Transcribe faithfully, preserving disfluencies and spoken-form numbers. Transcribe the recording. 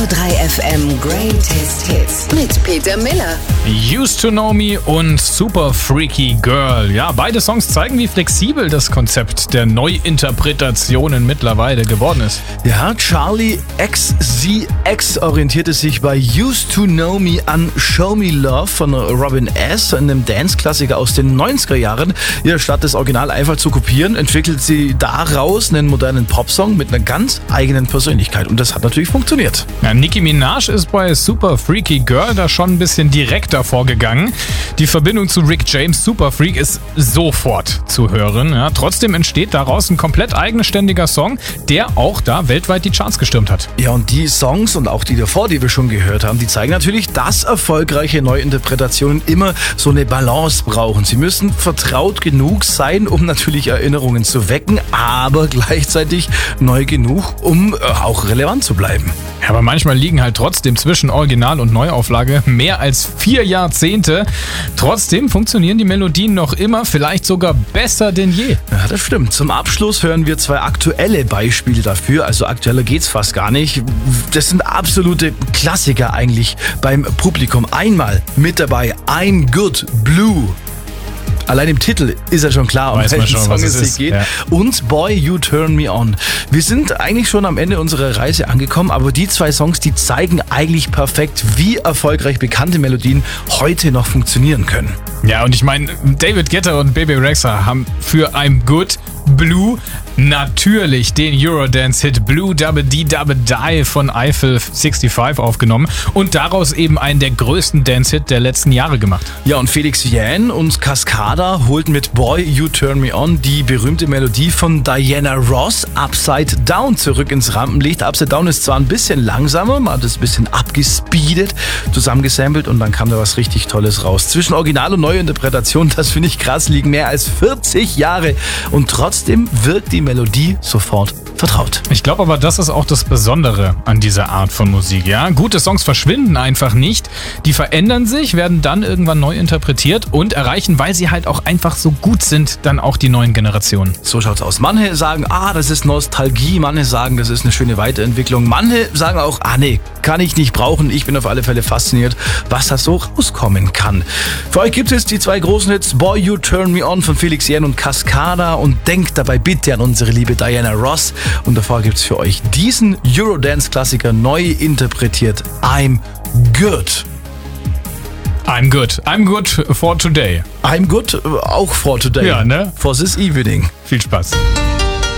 drei F M Greatest Hits mit Peter Miller. Used to Know Me und Super Freaky Girl. Ja, beide Songs zeigen, wie flexibel das Konzept der Neuinterpretationen mittlerweile geworden ist. Ja, Charlie X Z X orientierte sich bei Used to Know Me an Show Me Love von Robin S., einem Dance-Klassiker aus den neunziger Jahren. Ja, statt das Original einfach zu kopieren, entwickelt sie daraus einen modernen Popsong mit einer ganz eigenen Persönlichkeit. Und das hat natürlich funktioniert. Ja, Nicki Minaj ist bei Super Freaky Girl da schon ein bisschen direkter vorgegangen. Die Verbindung zu Rick James' Super Freak ist sofort zu hören. Ja, trotzdem entsteht daraus ein komplett eigenständiger Song, der auch da weltweit die Charts gestürmt hat. Ja, und die Songs und auch die davor, die wir schon gehört haben, die zeigen natürlich, dass erfolgreiche Neuinterpretationen immer so eine Balance brauchen. Sie müssen vertraut genug sein, um natürlich Erinnerungen zu wecken, aber gleichzeitig neu genug, um auch relevant zu bleiben. Ja, aber manchmal liegen halt trotzdem zwischen Original und Neuauflage mehr als vier Jahrzehnte. Trotzdem funktionieren die Melodien noch immer, vielleicht sogar besser denn je. Ja, das stimmt. Zum Abschluss hören wir zwei aktuelle Beispiele dafür. Also aktueller geht's fast gar nicht. Das sind absolute Klassiker eigentlich beim Publikum. Einmal mit dabei I'm Good Blue. Allein im Titel ist ja schon klar, um welchen Song es sich geht. Ja. Und Boy, You Turn Me On. Wir sind eigentlich schon am Ende unserer Reise angekommen, aber die zwei Songs, die zeigen eigentlich perfekt, wie erfolgreich bekannte Melodien heute noch funktionieren können. Ja, und ich meine, David Guetta und Bebe Rexha haben für I'm Good Blue natürlich den Eurodance-Hit Blue Dabba Dee Dabba Die von Eiffel fünfundsiebzig aufgenommen und daraus eben einen der größten Dance-Hit der letzten Jahre gemacht. Ja, und Felix Jähn und Cascada holten mit Boy, You Turn Me On die berühmte Melodie von Diana Ross Upside Down zurück ins Rampenlicht. Upside Down ist zwar ein bisschen langsamer, man hat es ein bisschen abgespeedet, zusammengesampelt und dann kam da was richtig Tolles raus. Zwischen Original und Neuinterpretation, das finde ich krass, liegen mehr als vierzig Jahre und trotzdem wirkt die Melodie sofort vertraut. Ich glaube aber, das ist auch das Besondere an dieser Art von Musik. Ja? Gute Songs verschwinden einfach nicht. Die verändern sich, werden dann irgendwann neu interpretiert und erreichen, weil sie halt auch einfach so gut sind, dann auch die neuen Generationen. So schaut's aus. Manche sagen, ah, das ist Nostalgie. Manche sagen, das ist eine schöne Weiterentwicklung. Manche sagen auch, ah nee, kann ich nicht brauchen. Ich bin auf alle Fälle fasziniert, was da so rauskommen kann. Für euch gibt es die zwei großen Hits Boy, You Turn Me On von Felix Jähn und Cascada und denkt dabei bitte an unsere liebe Diana Ross. Und davor gibt's für euch diesen Eurodance-Klassiker neu interpretiert. I'm Good. I'm good. I'm good for today. I'm good, auch for today. Ja, ne? For this evening. Viel Spaß.